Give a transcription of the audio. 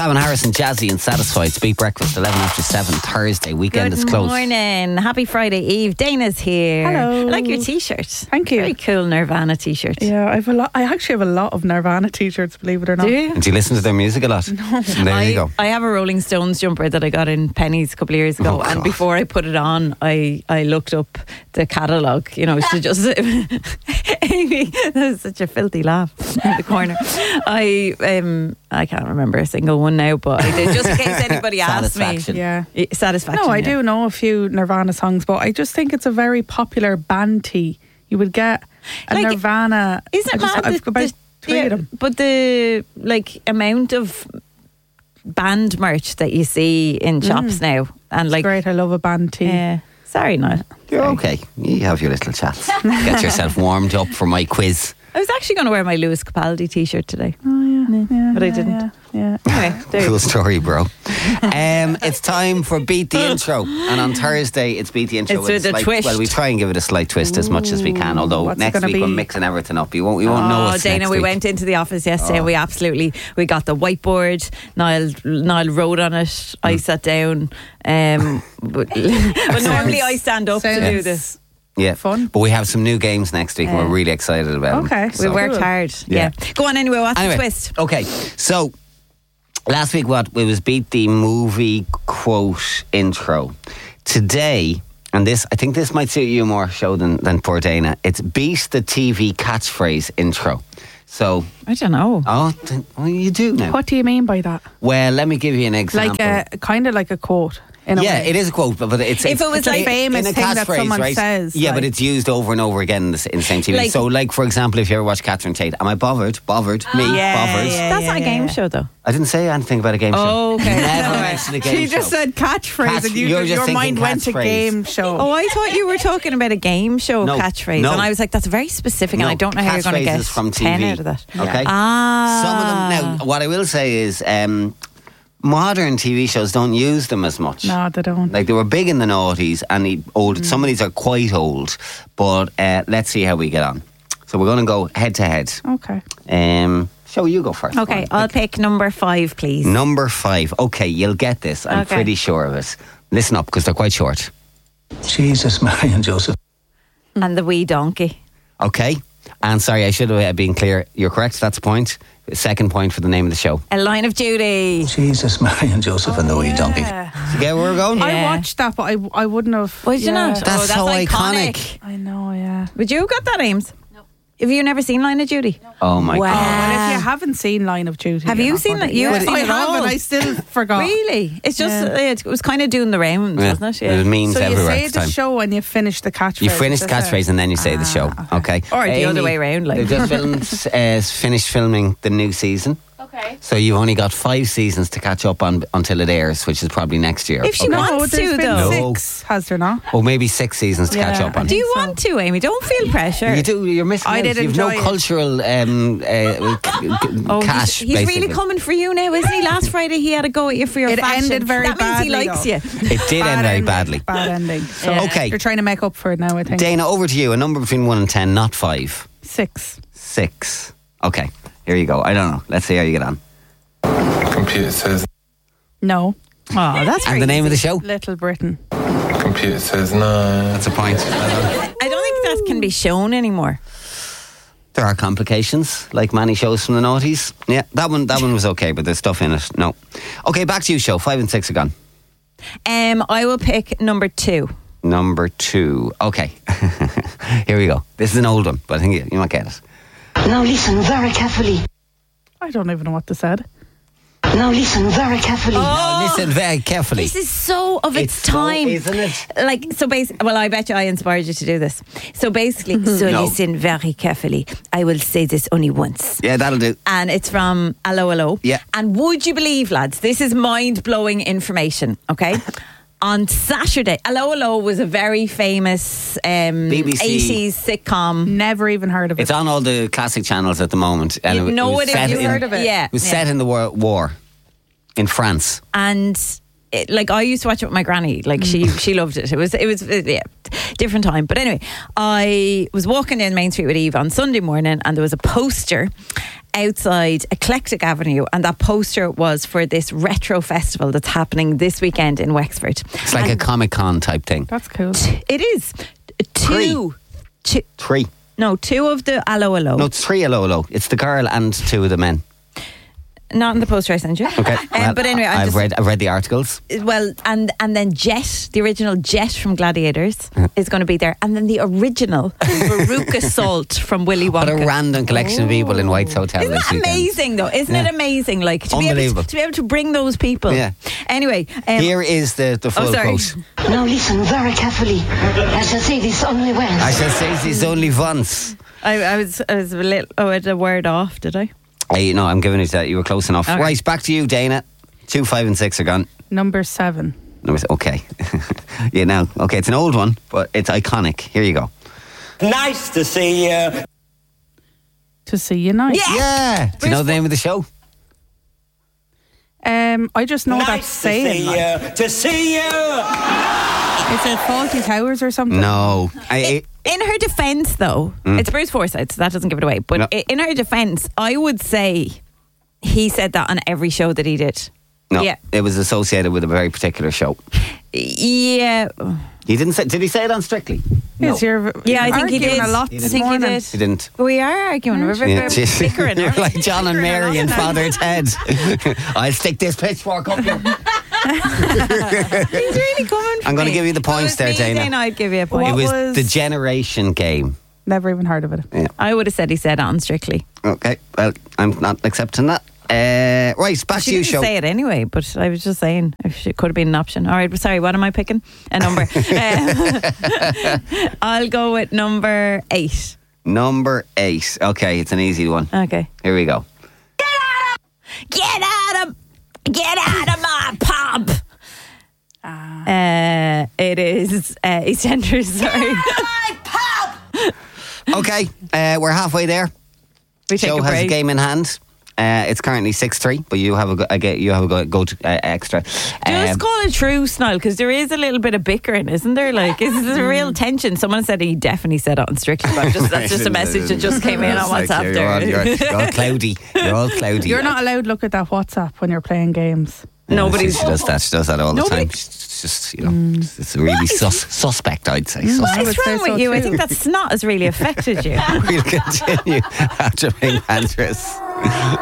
Calvin Harris and Jazzy and Satisfied. Speak Breakfast, 11 after 7, Thursday. Weekend is closed. Good morning. Happy Friday Eve. Dana's here. Hello. I like your t-shirt. Thank you. Very cool Nirvana t-shirt. Yeah, I actually have a lot of Nirvana t-shirts, believe it or not. Do you? Do you listen to their music a lot? No. There you go. I have a Rolling Stones jumper that I got in Penny's a couple of years ago, and God. before I put it on, I looked up the catalogue, to just Amy, that was such a filthy laugh in the corner. I can't remember a single one now, but I did, just in case anybody asked me. Satisfaction. Yeah. Satisfaction. No, I do know a few Nirvana songs, but I just think it's a very popular band tee. You would get a Like, Nirvana. Isn't it mad? I've got about three of them. But the amount of band merch that you see in shops now, and It's great. I love a band tee. Sorry, Niall. You're okay. You have your little chats. Get yourself warmed up for my quiz. I was actually going to wear my Lewis Capaldi t-shirt today. But I didn't. Yeah. Anyway, there you Cool go. story, bro. It's time for Beat the Intro. And on Thursday, it's Beat the Intro. It's with a slight, twist. Well, we try and give it a slight twist as much as we can. Although What's it next gonna week we're be? mixing everything up. You won't know Oh, what's Dana, next we week. went into the office yesterday and we got the whiteboard. Niall wrote on it. I sat down. But normally I stand up to do this. Yeah, Fun. But we have some new games next week and we're really excited about them. Okay. We So- worked hard. Yeah. Go on anyway, what's Anyway, the twist? Okay, so last week it was Beat the Movie Quote Intro. Today, and I think this might suit you more, show than poor Dana, it's Beat the TV Catchphrase Intro. So, I don't know. well, you do now. What do you mean by that? Well, let me give you an example. Like kind of like a quote. In a way. It is a quote, but it's If it was like- a famous in a thing that catchphrase, someone right? says, Yeah, but like- it's used over and over again in the same TV. Like- So, like for example, if you ever watch Catherine Tate, am I bothered? Bothered? Me? Bothered? That's not a game show though. I didn't say anything about a game show. Oh, okay. Never All right. mentioned a game She show. just said catchphrase, and You're just your thinking mind went to catchphrase. game show. Oh, I thought you were talking about a game show No. catchphrase, No. and I was like, "That's very specific," and I don't know how you're going to get catchphrases from 10 TV. out of that. Okay. Ah, Some of them. Now, what I will say is, modern TV shows don't use them as much. No, they don't. Like they were big in the noughties, and some of these are quite old. But let's see how we get on. So we're going to go head to head. Okay. Shall you go first? Okay, Go on. I'll pick number 5, please. Number 5. Okay, you'll get this. I'm Okay. pretty sure of it. Listen up, because they're quite short. Jesus, Mary and Joseph. And the wee donkey. Okay. And sorry, I should have been clear. You're correct. That's a point. Second point for the name of the show. A Line of Duty. Jesus, Mary and Joseph and the wee donkey. You get where we're going? Yeah. I watched that, but I wouldn't have. Would you not? That's so iconic. I know, yeah. Would you have got that, Ames? No. Have you never seen Line of Duty? Oh my Wow. God. But if you haven't seen Line of Duty, Have you're you not seen gonna- it? You've Yes, seen I it have, all? and I still forgot. Really? It's just, it was kind of doing the rounds, Yeah. wasn't it? It means So you everywhere say at the the time. show and you finish the catchphrase. You finish the is that catchphrase it? and then you say the show. Okay. Or the Amy, other way around, like. They've just finished filming the new season. Okay. So you've only got 5 seasons to catch up on until it airs, which is probably next year. If she okay? wants No, to, there's been though. 6, has there not? Or maybe 6 seasons to catch Yeah, up on. Do you so. want to, Amy? Don't feel pressure. You do. You're missing I out. did You've no enjoy it. cultural Oh, cash. he's really basically. coming for you now, isn't he? Last Friday he had a go at you for your It fashion. ended very that means he badly, likes though. you. It did end very badly. Bad ending. So Yeah. Okay. you're trying to make up for it now, I think. Dana, over to you. A number between 1 and 10, not 5. 6. 6. Okay. Here you go. I don't know. Let's see how you get on. Computer says, No. Oh, that's And the name of the show? Little Britain. computer says no. That's a point. I don't think that can be shown anymore. There are complications, like many shows from the noughties. Yeah, that one was okay, but there's stuff in it. No. Okay, back to you, show. 5 and 6 are gone. I will pick number 2. Number 2. Okay. Here we go. This is an old one, but I think you might get it. Now listen very carefully. I don't even know what they said. Now listen very carefully. Now listen very carefully. This is so of its so, time, isn't it? Like, so basically, well, I bet you I inspired you to do this. So basically, so No. listen very carefully. I will say this only once. Yeah, that'll do. And it's from Allo Allo. Yeah. And would you believe, lads, this is mind-blowing information, okay? On Saturday, Allo Allo was a very famous BBC. 80s sitcom. Never even heard of it. It's on all the classic channels at the moment. And You it know was it if set you in- heard of it. Yeah. It was yeah. set in the war in France. And like I used to watch it with my granny. Like she loved it. It was yeah, different time. But anyway, I was walking down Main Street with Eve on Sunday morning, and there was a poster outside Eclectic Avenue, and that poster was for this retro festival that's happening this weekend in Wexford. It's like a Comic-Con type thing. That's cool. It is two. Three. No, two of the Allo Allo. No, it's 3 hello. It's the girl and 2 of the men. Not in the poster I sent you. Okay. Well, but anyway, I've read the articles. Well, and then Jet, the original Jet from Gladiators, is going to be there, and then the original Veruca Salt from Willy Wonka. What a random collection of people in White's Hotel Isn't this that weekend. amazing, though? Isn't it amazing? Like to Unbelievable. be able to bring those people. Yeah. Anyway, Here is the full sorry. quote. Now listen very carefully. I shall say this only once. I shall say this only once. I was a little. Oh, I had a word off. Did I? Hey, no, I'm giving it that. You were close enough. Okay. Right, back to you, Dana. 2, 5 and 6 are gone. Number 7. Okay. Yeah, now. Okay, it's an old one, but it's iconic. Here you go. Nice to see you. To see you nice. Yeah. Do you know the name of the show? I just know that Nice saying. Like, to see you. is it Faulty Towers or something? No. In her defence, though, it's Bruce Forsyth, so that doesn't give it away. But No. in her defence, I would say he said that on every show that he did. No, Yeah. it was associated with a very particular show. Yeah. He didn't say. Did he say it on Strictly? Yes, you're Yeah, I think he arguing did. a lot I this think he morning. did. He didn't. We are arguing. We're Yeah, very bickering. You're aren't we? like John and Mary and Father Ted. I'll stick this pitchfork up you. He's really coming for I'm going to me. give you the points If it there, was me, Dana. then I'd give you a point. It was was- the Generation Game. Never even heard of it. I would have said he said it on Strictly. Okay, well, I'm not accepting that. Right, back She to you, didn't show. say it anyway, but I was just saying if it could have been an option. All right, sorry, what am I picking? A number. I'll go with number 8. Number 8. Okay, it's an easy one. Okay. Here we go. Get out of my pub. It is EastEnders. Sorry. Okay, we're halfway there. We take Joe a has break. a game in hand. It's currently 6-3, but you have a go extra. Just call it truce, Niall, because there is a little bit of bickering, isn't there? Like, there's a real tension. Someone said he definitely said it on Strictly, but that's just a message that just came in on WhatsApp You're there. all cloudy. You're all cloudy. You're not allowed to look at that WhatsApp when you're playing games. Nobody's. She does that. She does that all the Nobody- time. It's just, it's really suspect, I'd say. I Suspect. would What's say wrong so with you? I too. think that snot has really affected you. We'll continue after Pink Panthers.